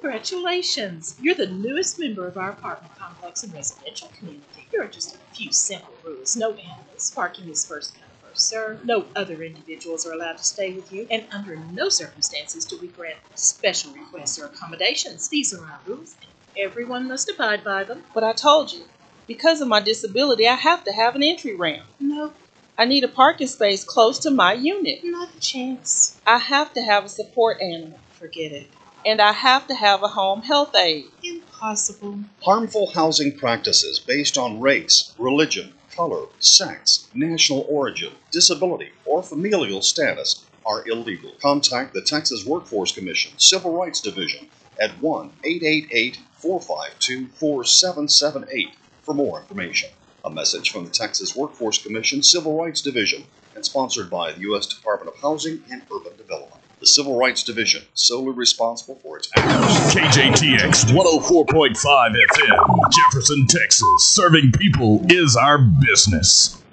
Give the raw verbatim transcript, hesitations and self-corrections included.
Congratulations! You're the newest member of our apartment complex and residential community. Here are just a few simple rules. No animals. Parking is first come, first served. No other individuals are allowed to stay with you. And under no circumstances do we grant special requests or accommodations. These are our rules, and everyone must abide by them. But I told you, because of my disability, I have to have an entry ramp. No, I need a parking space close to my unit. not a chance. I have to have a support animal. Forget it. And I have to have a home health aide. Impossible. Harmful housing practices based on race, religion, color, sex, national origin, disability, or familial status are illegal. Contact the Texas Workforce Commission Civil Rights Division at one eight eight eight, four five two, four seven seven eight for more information. A message from the Texas Workforce Commission Civil Rights Division and sponsored by the U S Department of Housing and Urban Development. The Civil Rights Division, solely responsible for its actions. K J T X one oh four point five F M, Jefferson, Texas. Serving people is our business.